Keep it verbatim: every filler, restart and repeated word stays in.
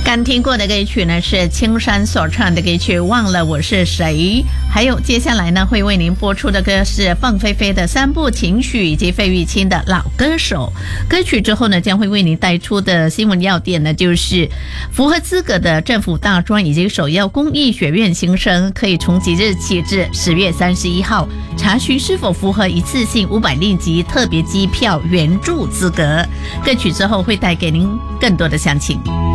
刚听过的歌曲呢是青山所唱的歌曲《忘了我是谁》，还有接下来呢会为您播出的歌是凤飞飞的三部情曲以及费玉清的老歌手。歌曲之后呢将会为您带出的新闻要点呢就是符合资格的政府大专以及首要公益学院新生可以从即日起至十月三十一号查询是否符合一次性五百令吉特别机票援助资格。歌曲之后会带给您更多的详情。